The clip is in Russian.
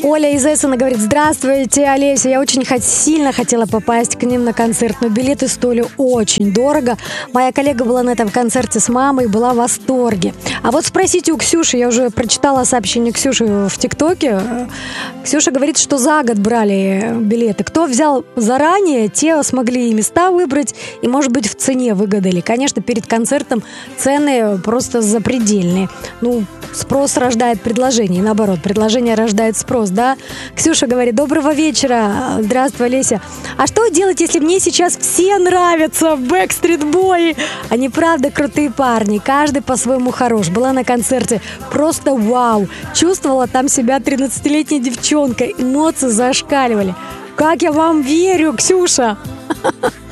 Оля из Эссена говорит: здравствуйте, Олеся, я очень сильно хотела попасть к ним на концерт, но билеты стоили очень дорого. Моя коллега была на этом концерте с мамой, была в восторге. А вот спросите у Ксюши, я уже прочитала сообщение Ксюши в ТикТоке. Ксюша говорит, что за год брали билеты. Кто взял заранее, те смогли и места выбрать, и, может быть, в цене выгадали. Конечно, перед концертом цены просто запредельные. Ну, спрос рождает предложение, и наоборот, предложение рождает спрос, да? Ксюша говорит: доброго вечера, здравствуй, Олеся. А что делать, если мне сейчас все нравятся, Backstreet Boy? Они правда крутые парни, каждый по-своему хорош. Была на концерте, просто вау. Чувствовала там себя 13-летней девчонкой, эмоции зашкаливали. Как я вам верю, Ксюша!